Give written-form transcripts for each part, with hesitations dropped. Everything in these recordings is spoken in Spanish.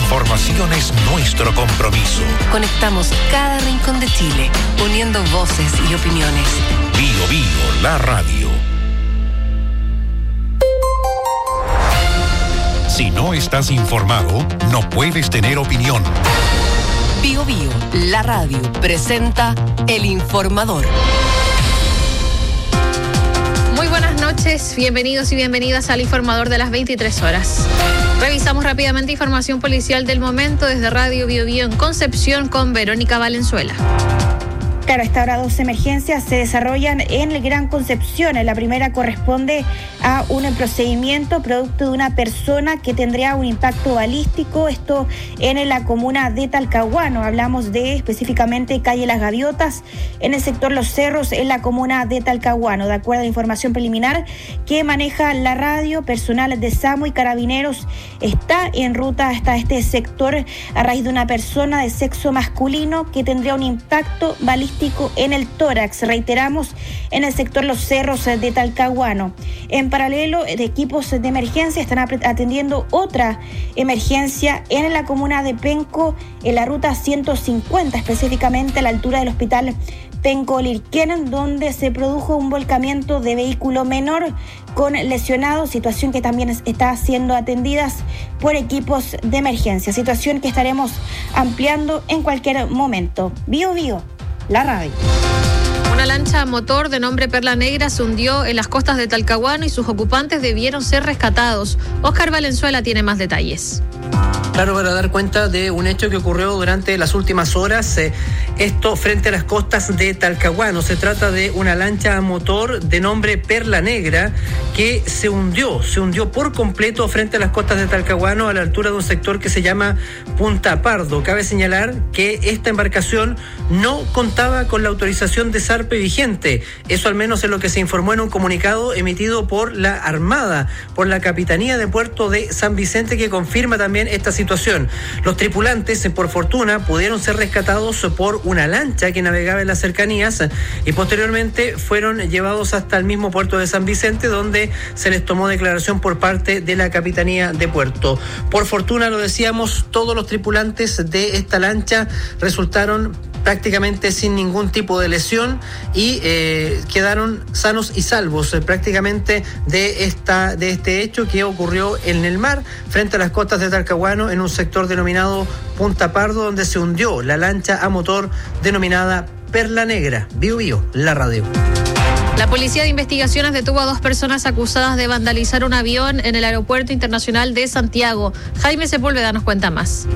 información es nuestro compromiso. Conectamos cada rincón de Chile, uniendo voces y opiniones. Bio Bio, la radio. Si no estás informado, no puedes tener opinión. Bio Bio, la radio, presenta El Informador. Muy buenas noches, bienvenidos y bienvenidas al Informador de las 23 horas. Revisamos rápidamente información policial del momento desde Radio Bio Bio en Concepción con Verónica Valenzuela. Claro, a esta hora 2 emergencias se desarrollan en el Gran Concepción. La primera corresponde a un procedimiento producto de una persona que tendría un impacto balístico, esto en la comuna de Talcahuano. Hablamos de específicamente calle Las Gaviotas, en el sector Los Cerros, en la comuna de Talcahuano. De acuerdo a la información preliminar que maneja la radio, personal de SAMU y carabineros está en ruta hasta este sector a raíz de una persona de sexo masculino que tendría un impacto balístico en el tórax, reiteramos, en el sector Los Cerros de Talcahuano. En paralelo, de equipos de emergencia están atendiendo otra emergencia en la comuna de Penco, en la ruta 150, específicamente a la altura del hospital Penco-Lirquén, donde se produjo un volcamiento de vehículo menor con lesionados, situación que también está siendo atendida por equipos de emergencia, situación que estaremos ampliando en cualquier momento. Bio Bio, la radio. Una lancha a motor de nombre Perla Negra se hundió en las costas de Talcahuano y sus ocupantes debieron ser rescatados. Óscar Valenzuela tiene más detalles. Claro, para dar cuenta de un hecho que ocurrió durante las últimas horas, esto frente a las costas de Talcahuano. Se trata de una lancha a motor de nombre Perla Negra que se hundió por completo frente a las costas de Talcahuano a la altura de un sector que se llama Punta Pardo. Cabe señalar que esta embarcación no contaba con la autorización de zarpe vigente. Eso al menos es lo que se informó en un comunicado emitido por la Armada, por la Capitanía de Puerto de San Vicente, que confirma también esta situación. Los tripulantes, por fortuna, pudieron ser rescatados por una lancha que navegaba en las cercanías y posteriormente fueron llevados hasta el mismo puerto de San Vicente, donde se les tomó declaración por parte de la Capitanía de Puerto. Por fortuna, lo decíamos, todos los tripulantes de esta lancha resultaron prácticamente sin ningún tipo de lesión y quedaron sanos y salvos prácticamente de este hecho que ocurrió en el mar frente a las costas de Talcahuano en un sector denominado Punta Pardo, donde se hundió la lancha a motor denominada Perla Negra. Bio Bio, la radio. La Policía de Investigaciones detuvo a 2 personas acusadas de vandalizar un avión en el Aeropuerto Internacional de Santiago. Jaime Sepúlveda nos cuenta más.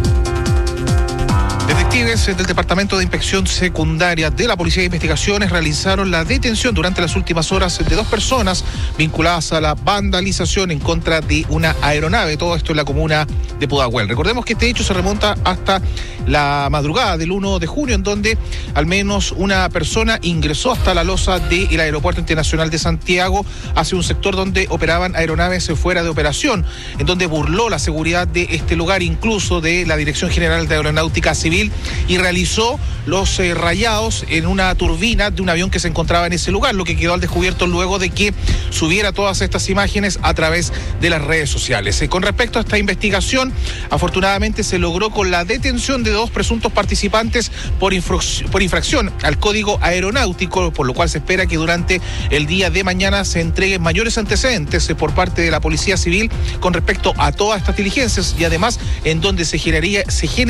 Detectives del Departamento de Inspección Secundaria de la Policía de Investigaciones realizaron la detención durante las últimas horas de 2 personas vinculadas a la vandalización en contra de una aeronave. Todo esto en la comuna de Pudahuel. Recordemos que este hecho se remonta hasta la madrugada del 1 de junio, en donde al menos una persona ingresó hasta la losa del Aeropuerto Internacional de Santiago hacia un sector donde operaban aeronaves fuera de operación, en donde burló la seguridad de este lugar, incluso de la Dirección General de Aeronáutica Civil, y realizó los rayados en una turbina de un avión que se encontraba en ese lugar, lo que quedó al descubierto luego de que subiera todas estas imágenes a través de las redes sociales. Con respecto a esta investigación, afortunadamente se logró con la detención de 2 presuntos participantes por infracción al Código Aeronáutico, por lo cual se espera que durante el día de mañana se entreguen mayores antecedentes por parte de la Policía Civil con respecto a todas estas diligencias y además en donde se generaría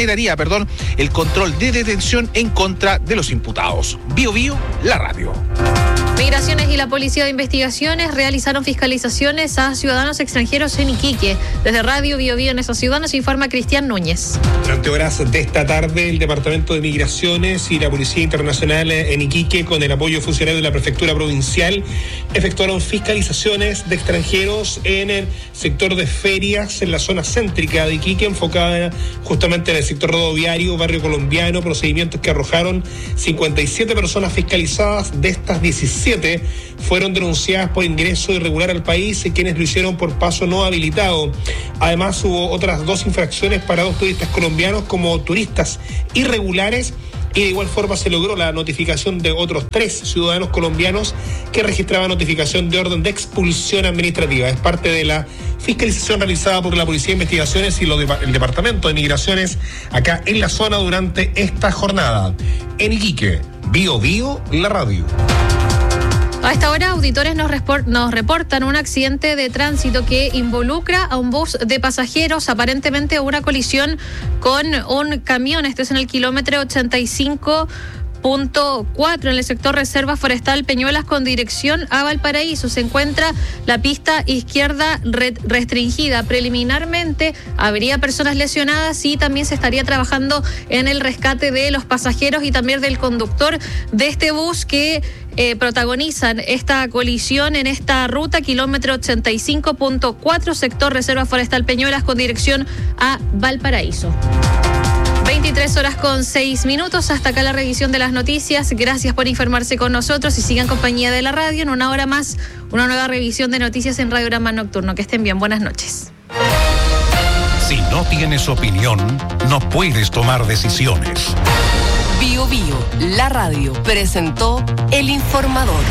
el control de detención en contra de los imputados. Bio Bio, la radio. Migraciones y la Policía de Investigaciones realizaron fiscalizaciones a ciudadanos extranjeros en Iquique. Desde Radio Bio Bio en esa ciudad nos informa Cristian Núñez. Durante horas de esta tarde, el Departamento de Migraciones y la Policía Internacional en Iquique, con el apoyo funcionario de la Prefectura Provincial, efectuaron fiscalizaciones de extranjeros en el sector de ferias, en la zona céntrica de Iquique, enfocada justamente en el sector rodoviario, barrio colombiano, procedimientos que arrojaron 57 personas fiscalizadas. De estas 17 fueron denunciadas por ingreso irregular al país y quienes lo hicieron por paso no habilitado. Además, hubo otras 2 infracciones para 2 turistas colombianos como turistas irregulares y de igual forma se logró la notificación de otros 3 ciudadanos colombianos que registraban notificación de orden de expulsión administrativa. Es parte de la fiscalización realizada por la Policía de Investigaciones y el Departamento de Migraciones acá en la zona durante esta jornada. En Iquique, Bio, la radio. A esta hora, auditores nos reportan un accidente de tránsito que involucra a un bus de pasajeros, aparentemente una colisión con un camión. Esto es en el kilómetro 85.4 en el sector Reserva Forestal Peñuelas con dirección a Valparaíso. Se encuentra la pista izquierda restringida. Preliminarmente habría personas lesionadas y también se estaría trabajando en el rescate de los pasajeros y también del conductor de este bus que protagonizan esta colisión en esta ruta, kilómetro 85.4, sector Reserva Forestal Peñuelas con dirección a Valparaíso. 23:06. Hasta acá la revisión de las noticias. Gracias por informarse con nosotros y sigan compañía de la radio. En una hora más, una nueva revisión de noticias en Radiograma Nocturno. Que estén bien. Buenas noches. Si no tienes opinión, no puedes tomar decisiones. Bio, la radio, presentó El Informador.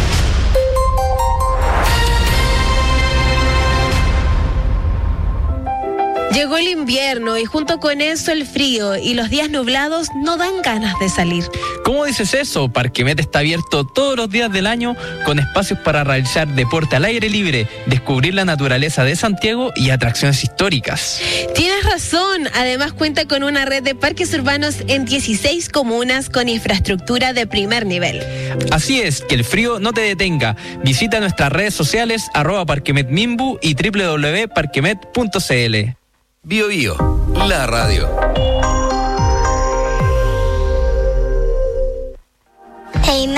Llegó el invierno y junto con eso el frío y los días nublados no dan ganas de salir. ¿Cómo dices eso? Parquemet está abierto todos los días del año con espacios para realizar deporte al aire libre, descubrir la naturaleza de Santiago y atracciones históricas. Tienes razón, además cuenta con una red de parques urbanos en 16 comunas con infraestructura de primer nivel. Así es, que el frío no te detenga. Visita nuestras redes sociales @parquemetmimbu y www.parquemet.cl. Bio, la radio. Hey,